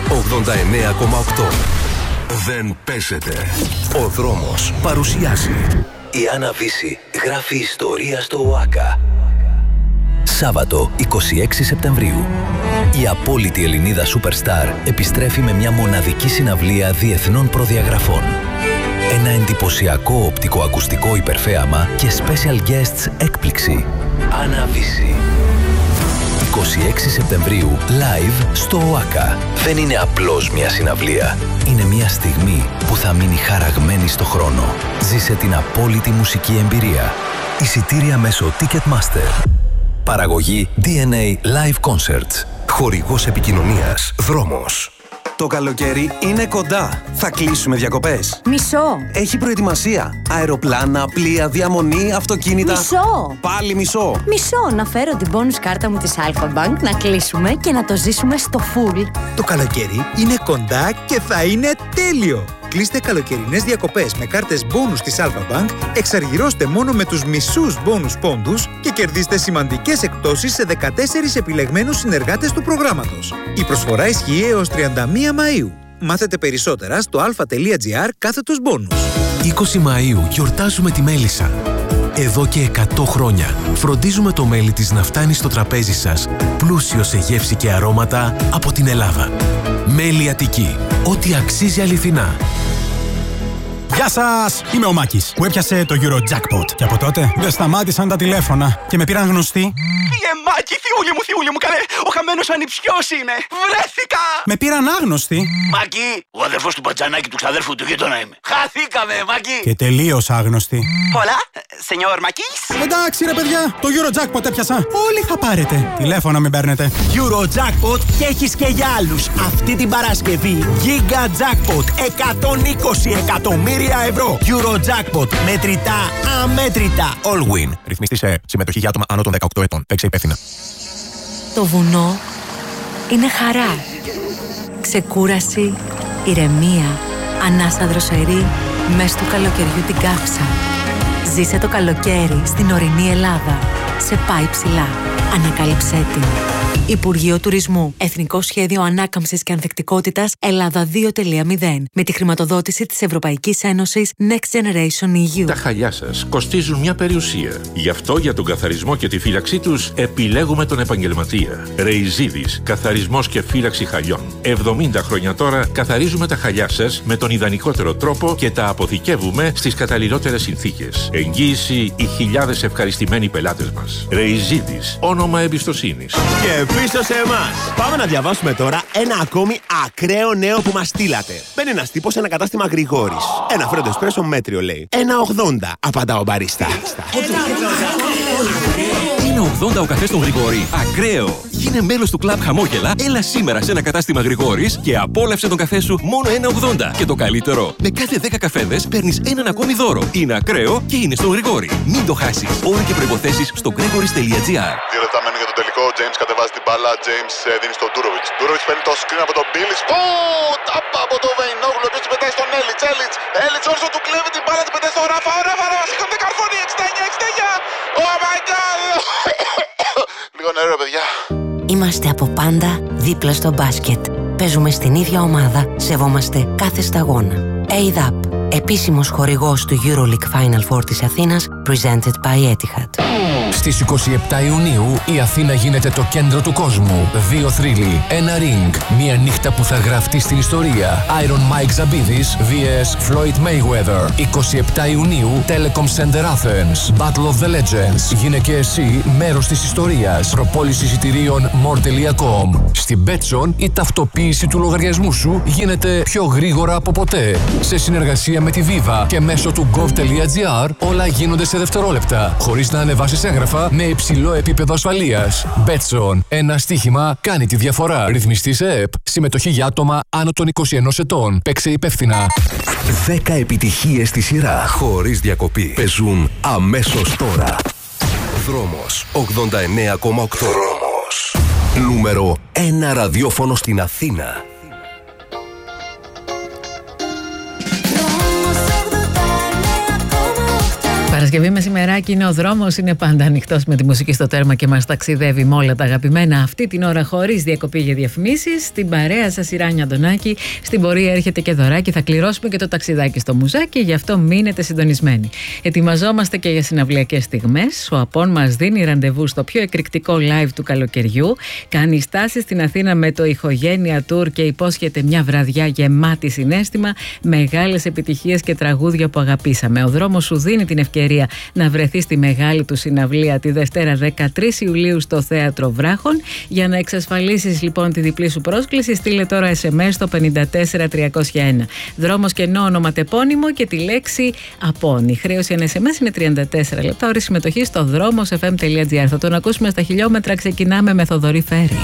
89,8. Δεν παίζεται. Ο δρόμος παρουσιάζει. Η Άννα Βύση γράφει ιστορία στο ΟΑΚΑ. Σάββατο 26 Σεπτεμβρίου. Η απόλυτη Ελληνίδα Superstar επιστρέφει με μια μοναδική συναυλία διεθνών προδιαγραφών. Ένα εντυπωσιακό οπτικοακουστικό υπερθέαμα και special guests έκπληξη. Άννα Βύση. 26 Σεπτεμβρίου, live στο ΟΑΚΑ. Δεν είναι απλώς μια συναυλία. Είναι μια στιγμή που θα μείνει χαραγμένη στο χρόνο. Ζήσε την απόλυτη μουσική εμπειρία. Εισιτήρια μέσω Ticketmaster. Παραγωγή DNA Live Concerts. Χορηγός επικοινωνίας Δρόμος. Το καλοκαίρι είναι κοντά. Θα κλείσουμε διακοπές. Μισό. Έχει προετοιμασία. Αεροπλάνα, πλοία, διαμονή, αυτοκίνητα. Μισό. Πάλι μισό. Μισό. Να φέρω την bonus κάρτα μου της Alpha Bank, να κλείσουμε και να το ζήσουμε στο full. Το καλοκαίρι είναι κοντά και θα είναι τέλειο. Κλείστε καλοκαιρινές διακοπές με κάρτες bonus της Alpha Bank, εξαργυρώστε μόνο με τους μισούς bonus πόντους και κερδίστε σημαντικές εκπτώσεις σε 14 επιλεγμένους συνεργάτες του προγράμματος. Η προσφορά ισχύει έως 31 Μαΐου. Μάθετε περισσότερα στο alpha.gr/bonus. 20 Μαΐου γιορτάζουμε τη μέλισσα. Εδώ και 100 χρόνια φροντίζουμε το μέλι της να φτάνει στο τραπέζι σας, πλούσιο σε γεύση και αρώματα από την Ελλάδα. Μέλι Αττική. Ό,τι αξίζει αληθινά. Γεια σας! Είμαι ο Μάκης που έπιασε το Eurojackpot. Και από τότε δεν σταμάτησαν τα τηλέφωνα και με πήραν γνωστοί. Μάκη, θειούλη μου, καλέ! Ο χαμένος ο ανιψιός είναι! Βρέθηκα! Με πήραν άγνωστοι. Μάκη, ο αδερφός του μπατζανάκι του ξαδέρφου του γείτονα είμαι. Χαθήκαμε, Μάκη! Και τελείως άγνωστοι. Hola, señor Makis. Εντάξει ρε παιδιά, το Eurojackpot έπιασα. Όλοι θα πάρετε. Τηλέφωνα μην παίρνετε. Eurojackpot και έχεις και για άλλους. Αυτή την Παρασκευή Giga Jackpot 120 εκατομμύρια ευρώ. Eurojackpot, μετρητά, αμέτρητα. All win. Ρυθμιστή σε συμμετοχή για άτομα άνω των 18 ετών. Παίξε υπεύθυνα. Το βουνό είναι χαρά. Ξεκούραση, ηρεμία, ανάσα δροσερή, μες του καλοκαιριού την καύσα. Ζήσε το καλοκαίρι στην ορεινή Ελλάδα. Σε πάει ψηλά. Ανακάλυψέ την. Υπουργείο Τουρισμού. Εθνικό Σχέδιο Ανάκαμψης και Ανθεκτικότητας Ελλάδα 2.0. Με τη χρηματοδότηση της Ευρωπαϊκής Ένωσης Next Generation EU. Τα χαλιά σας κοστίζουν μια περιουσία. Γι' αυτό για τον καθαρισμό και τη φύλαξή τους επιλέγουμε τον επαγγελματία. Ρεϊζίδης, καθαρισμός και φύλαξη χαλιών. 70 χρόνια τώρα καθαρίζουμε τα χαλιά σας με τον ιδανικότερο τρόπο και τα αποθηκεύουμε στις καταλληλότερες συνθήκες. Εγγύηση οι χιλιάδες ευχαριστημένοι πελάτες μας. Ρεϊζίδης, όνομα εμπιστοσύνης. Και πίσω σε εμάς. Πάμε να διαβάσουμε τώρα ένα ακόμη ακραίο νέο που μας στείλατε. Μπαίνει ένας τύπος σε ένα κατάστημα Γρηγόρης. Ένα φρέντο εσπρέσο μέτριο λέει. 1,80 απαντά ο μπαρίστα. 1,80 ο καφές των Γρηγόρη. Ακραίο! Γίνε μέλος του κλαμπ Χαμόγελα, έλα σήμερα σε ένα κατάστημα Γρηγόρης και απόλαυσε τον καφέ σου μόνο 1,80. Και το καλύτερο, με κάθε 10 καφέδες παίρνεις έναν ακόμη δώρο. Είναι ακραίο και είναι στον Γρηγόρη. Μην το χάσεις. Όροι και προϋποθέσεις στο gregoris.gr. 2 λεπτά μένουν για τον τελικό. Ο James κατεβάζει την μπάλα. James δίνει στον Ντούροβιτς. Ντούροβιτς παίρνει το screen από τον Μπίλης. Τάπα από τον Βεϊνόγλου. Ο οποίος την πετάει στον Έλιτς. Έλιτς όρθιο του κλέβει την μπάλα. Την πετάει στον Ράφα. Ο Ράφα σηκώνεται καρφώνει. 69. Oh my god. Λίγο νερό, παιδιά. Είμαστε από πάντα δίπλα στο μπάσκετ. Παίζουμε στην ίδια ομάδα. Σεβόμαστε κάθε σταγόνα. ADAP, επίσημος χορηγός του EuroLeague Final Four της Αθήνας, presented by Etihad. Στις 27 Ιουνίου η Αθήνα γίνεται το κέντρο του κόσμου. 2 θρύλοι, ένα ring, μια νύχτα που θα γραφτεί στην ιστορία. Iron Mike Zabidis vs Floyd Mayweather. 27 Ιουνίου, Telecom Center Athens. Battle of the Legends. Γίνε και εσύ μέρος της ιστορίας. Προπόληση εισιτηρίων more.com. Στην Betson η ταυτοποίηση του λογαριασμού σου γίνεται πιο γρήγορα από ποτέ. Σε συνεργασία με τη Viva και μέσω του gov.gr όλα γίνονται σε δευτερόλεπτα, χωρίς να ανεβάσεις έγγραφα με υψηλό επίπεδο ασφαλείας. Betson. Ένα στοίχημα κάνει τη διαφορά. Ρυθμιστή σε ΕΕΠ. Συμμετοχή για άτομα άνω των 21 ετών. Παίξε υπεύθυνα. 10 επιτυχίες στη σειρά, χωρίς διακοπή. Παίζουν αμέσως τώρα. Δρόμος 89,8. Δρόμος. Νούμερο 1 ραδιόφωνο στην Αθήνα. Παρασκευή μεσημεράκι είναι ο δρόμος, είναι πάντα ανοιχτός με τη μουσική στο τέρμα και μας ταξιδεύει με όλα τα αγαπημένα αυτή την ώρα χωρίς διακοπή για διαφημίσεις. Στην παρέα σας η Ράνια Αντωνάκη, στην πορεία έρχεται και δωράκι, θα κληρώσουμε και το ταξιδάκι στο μουζάκι, γι' αυτό μείνετε συντονισμένοι. Ετοιμαζόμαστε και για συναυλιακές στιγμές. Ο Απών μας δίνει ραντεβού στο πιο εκρηκτικό live του καλοκαιριού. Κάνει στάση στην Αθήνα με το Ηχογένεια Tour και υπόσχεται μια βραδιά γεμάτη συναίσθημα, μεγάλες επιτυχίες και τραγούδια που αγαπήσαμε. Ο δρόμος σου δίνει την ευκαιρία να βρεθεί στη μεγάλη του συναυλία τη Δευτέρα 13 Ιουλίου στο Θέατρο Βράχων. Για να εξασφαλίσεις λοιπόν τη διπλή σου πρόσκληση, στείλε τώρα SMS στο 54301. Δρόμος κενό ονοματεπώνυμο και τη λέξη Απών. Η χρέωση ένα SMS είναι 34 λεπτά. Ώρες συμμετοχή στο δρόμος fm.gr. Θα τον ακούσουμε στα χιλιόμετρα. Ξεκινάμε με Θοδωρή Φέρη.